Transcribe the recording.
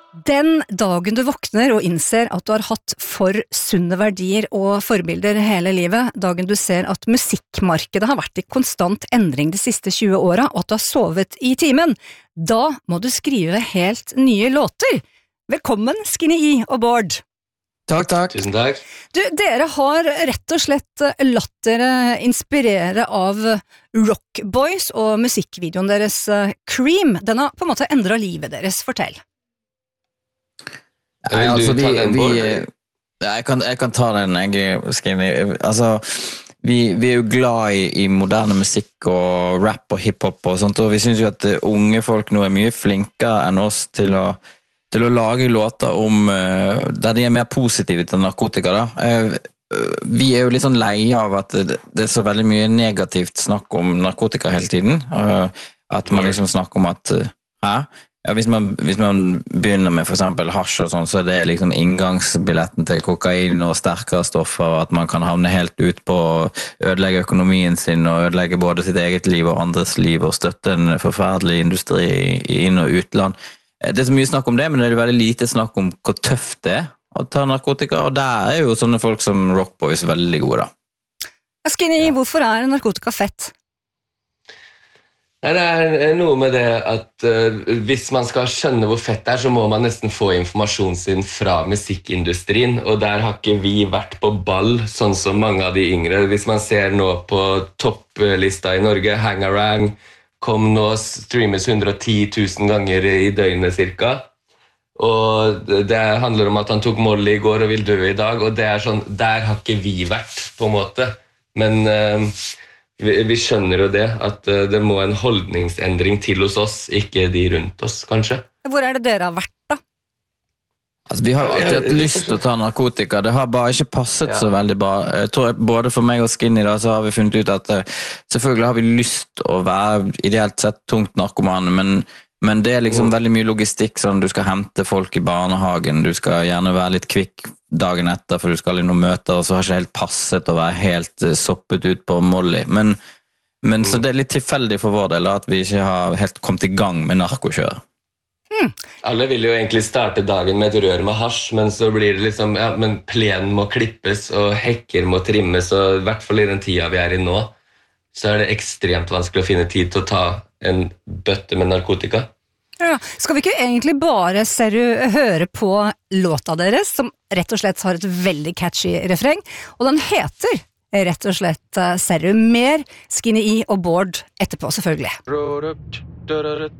Den dagen du våkner og innser at du har hatt for sunne verdier og forbilder hele livet, dagen du ser at musikkmarkedet har vært i konstant endring de siste 20 årene og at du har sovet i timen, da må du skrive helt nye låter. Velkommen Skinny E og Bård. Takk. Tusen takk. Du, dere har rett og slett latt dere inspirere av Rock Boys og musikkvideoen deres Cream. Den har på en måte endret livet deres. Fortell. Nei, altså, jeg kan ta den, altså, vi er jo glad i moderne musikk og rap og hiphop og sånt, og vi synes jo at unge folk nå er mye flinkere enn oss til å lage låter der de er mer positive til narkotika da. Vi er jo litt sånn leie av at det er så veldig mye negativt snakk om narkotika hele tiden, at man liksom snakker om at ja, hvis man begynner med for eksempel hasj og sånn, så er det liksom inngangsbilletten til kokain og sterkere stoffer, og at man kan havne helt ut på å ødelegge økonomien sin og ødelegge både sitt eget liv og andres liv og støtte en forferdelig industri i inn- og utland. Det er så mye snakk om det, men det er veldig lite snakk om hvor tøft det er å ta narkotika, og der er jo sånne folk som Rock Boys veldig gode da. Skinny, hvorfor er narkotika fett? Det er noe med det at hvis man skal skjønne hvor fett det er, så må man nesten få informasjon sin fra musikkindustrien, og der har ikke vi vært på ball, sånn som mange av de yngre. Hvis man ser nå på topplista i Norge, Hangarang, kom nå streames 110 000 ganger i døgnet cirka, og det handler om at han tok Molly i går og vil dø i dag, og det er sånn, der har ikke vi vært på en måte, men vi skjønner jo det, at det må en holdningsendring til hos oss, ikke de rundt oss, kanskje. Hvor er det dere har vært da? Altså, vi har alltid hatt lyst til å ta narkotika, det har bare ikke passet så veldig bra. Jeg tror både for meg og Skinny da, så har vi funnet ut at selvfølgelig har vi lyst å være ideelt sett tungt narkomane, men det er liksom veldig mye logistikk, sånn du skal hente folk i barnehagen, du skal gjerne være litt kvikk dagen etter, for du skal i noen møter, og så har ikke helt passet å være helt soppet ut på Molly. Men så det er litt tilfeldig for vår del, at vi ikke har helt kommet i gang med narkokjør. Alle vil jo egentlig starte dagen med et rør med hasj, men så blir det liksom, ja, men plenen må klippes, og hekker må trimmes, og i hvert fall i den tida vi er i nå, så er det ekstremt vanskelig å finne tid til å ta en bøtte med narkotika. Ja, skal vi ikke egentlig bare høre på låta deres, som rett og slett har et veldig catchy refreng, og den heter rett og slett Seru. Mer Skinny E og Bård etterpå, selvfølgelig.